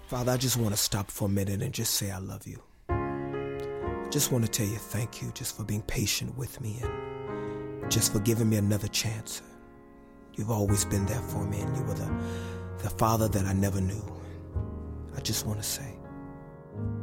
Father, I just want to stop for a minute and just say I love you. I just want to tell you thank you just for being patient with me and just for giving me another chance. You've always been there for me, and you were the father that I never knew. I just want to say